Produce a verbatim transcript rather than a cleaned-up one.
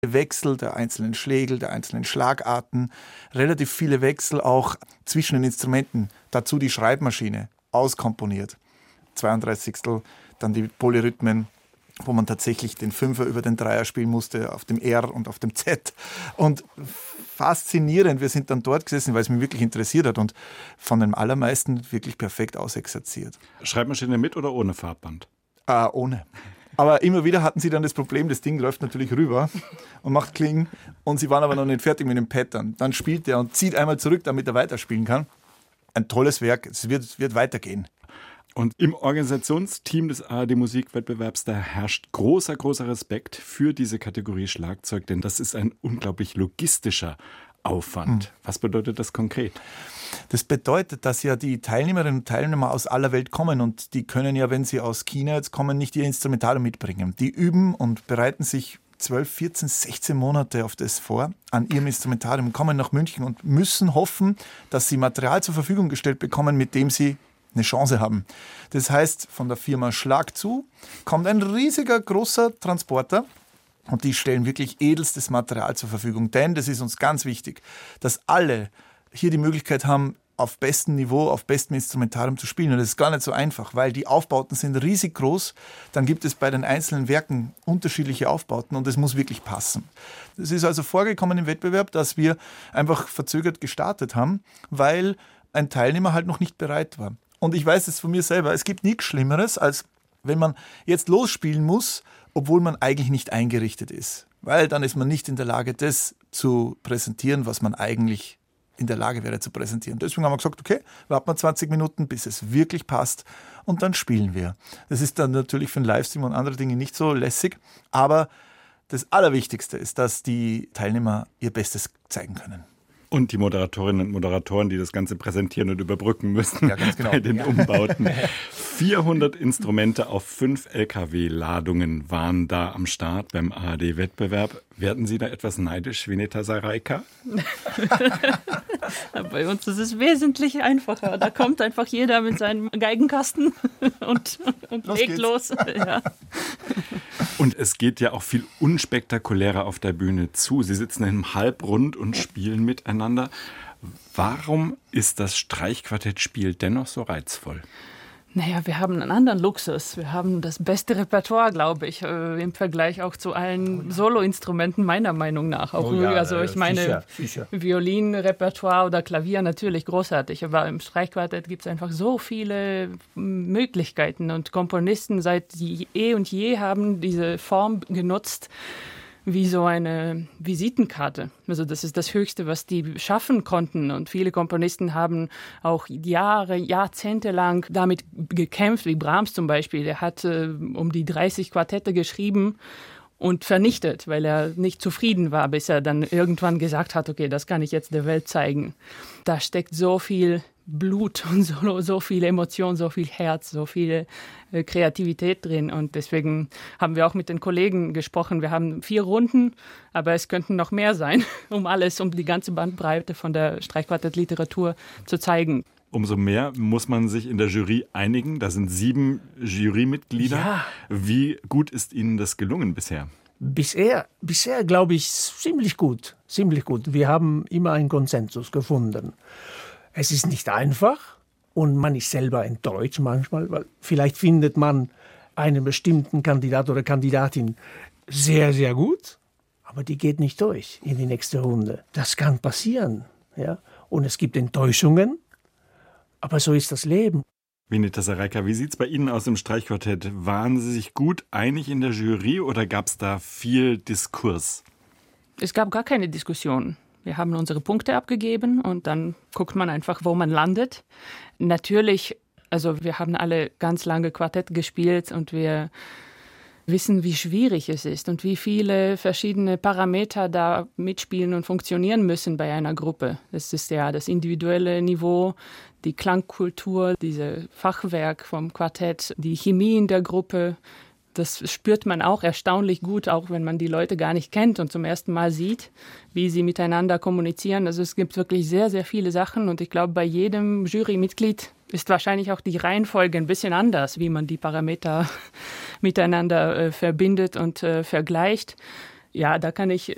Wechsel der einzelnen Schlägel, der einzelnen Schlagarten, relativ viele Wechsel auch zwischen den Instrumenten. Dazu die Schreibmaschine, auskomponiert. zweiunddreißigstel, dann die Polyrhythmen, wo man tatsächlich den Fünfer über den Dreier spielen musste, auf dem R und auf dem Z. Und faszinierend, wir sind dann dort gesessen, weil es mich wirklich interessiert hat und von den allermeisten wirklich perfekt ausexerziert. Schreibmaschine mit oder ohne Farbband? Äh, ohne. Aber immer wieder hatten sie dann das Problem, das Ding läuft natürlich rüber und macht Klingen und sie waren aber noch nicht fertig mit dem Pattern. Dann spielt er und zieht einmal zurück, damit er weiterspielen kann. Ein tolles Werk, es wird, wird weitergehen. Und im Organisationsteam des A R D-Musikwettbewerbs, da herrscht großer, großer Respekt für diese Kategorie Schlagzeug, denn das ist ein unglaublich logistischer Aufwand. Hm. Was bedeutet das konkret? Das bedeutet, dass ja die Teilnehmerinnen und Teilnehmer aus aller Welt kommen und die können ja, wenn sie aus China jetzt kommen, nicht ihr Instrumentarium mitbringen. Die üben und bereiten sich zwölf, vierzehn, sechzehn Monate auf das vor, an ihrem Instrumentarium, kommen nach München und müssen hoffen, dass sie Material zur Verfügung gestellt bekommen, mit dem sie eine Chance haben. Das heißt, von der Firma Schlag zu kommt ein riesiger, großer Transporter und die stellen wirklich edelstes Material zur Verfügung. Denn, das ist uns ganz wichtig, dass alle hier die Möglichkeit haben, auf bestem Niveau, auf bestem Instrumentarium zu spielen. Und das ist gar nicht so einfach, weil die Aufbauten sind riesig groß. Dann gibt es bei den einzelnen Werken unterschiedliche Aufbauten und es muss wirklich passen. Es ist also vorgekommen im Wettbewerb, dass wir einfach verzögert gestartet haben, weil ein Teilnehmer halt noch nicht bereit war. Und ich weiß es von mir selber, es gibt nichts Schlimmeres, als wenn man jetzt losspielen muss, obwohl man eigentlich nicht eingerichtet ist. Weil dann ist man nicht in der Lage, das zu präsentieren, was man eigentlich in der Lage wäre zu präsentieren. Deswegen haben wir gesagt, okay, warten wir zwanzig Minuten, bis es wirklich passt und dann spielen wir. Das ist dann natürlich für einen Livestream und andere Dinge nicht so lässig, aber das Allerwichtigste ist, dass die Teilnehmer ihr Bestes zeigen können. Und die Moderatorinnen und Moderatoren, die das Ganze präsentieren und überbrücken müssen, ja, ganz genau. Bei den ja. Umbauten. vierhundert Instrumente auf fünf L K W-Ladungen waren da am Start beim A R D-Wettbewerb. Werden Sie da etwas neidisch, Vineta Saraika? Bei uns ist es wesentlich einfacher. Da kommt einfach jeder mit seinem Geigenkasten und, und los legt geht's. los. Ja. Und es geht ja auch viel unspektakulärer auf der Bühne zu. Sie sitzen im Halbrund und spielen miteinander. Warum ist das Streichquartettspiel dennoch so reizvoll? Naja, wir haben einen anderen Luxus. Wir haben das beste Repertoire, glaube ich, äh, im Vergleich auch zu allen Soloinstrumenten, meiner Meinung nach. Auch, oh ja, also ich meine, sicher, sicher. Violinrepertoire oder Klavier natürlich großartig, aber im Streichquartett gibt es einfach so viele Möglichkeiten und Komponisten seit eh und je haben diese Form genutzt wie so eine Visitenkarte. Also das ist das Höchste, was die schaffen konnten. Und viele Komponisten haben auch Jahre, Jahrzehnte lang damit gekämpft, wie Brahms zum Beispiel. Der hat äh, um die dreißig Quartette geschrieben und vernichtet, weil er nicht zufrieden war, bis er dann irgendwann gesagt hat, okay, das kann ich jetzt der Welt zeigen. Da steckt so viel Blut und so, so viel Emotion, so viel Herz, so viel äh, Kreativität drin. Und deswegen haben wir auch mit den Kollegen gesprochen. Wir haben vier Runden, aber es könnten noch mehr sein, um alles, um die ganze Bandbreite von der Streichquartettliteratur zu zeigen. Umso mehr muss man sich in der Jury einigen. Da sind sieben Jurymitglieder. Ja. Wie gut ist Ihnen das gelungen bisher? Bisher, bisher glaube ich, ziemlich gut. Ziemlich gut. Wir haben immer einen Konsensus gefunden. Es ist nicht einfach und man ist selber enttäuscht manchmal, weil vielleicht findet man einen bestimmten Kandidat oder Kandidatin sehr, sehr gut, aber die geht nicht durch in die nächste Runde. Das kann passieren. Ja? Und es gibt Enttäuschungen, aber so ist das Leben. Vineta Saraika, wie sieht es bei Ihnen aus im Streichquartett? Waren Sie sich gut einig in der Jury oder gab es da viel Diskurs? Es gab gar keine Diskussion. Wir haben unsere Punkte abgegeben und dann guckt man einfach, wo man landet. Natürlich, also wir haben alle ganz lange Quartett gespielt und wir wissen, wie schwierig es ist und wie viele verschiedene Parameter da mitspielen und funktionieren müssen bei einer Gruppe. Das ist ja das individuelle Niveau, die Klangkultur, dieses Fachwerk vom Quartett, die Chemie in der Gruppe. Das spürt man auch erstaunlich gut, auch wenn man die Leute gar nicht kennt und zum ersten Mal sieht, wie sie miteinander kommunizieren. Also es gibt wirklich sehr, sehr viele Sachen und ich glaube, bei jedem Jurymitglied ist wahrscheinlich auch die Reihenfolge ein bisschen anders, wie man die Parameter miteinander äh, verbindet und äh, vergleicht. Ja, da kann ich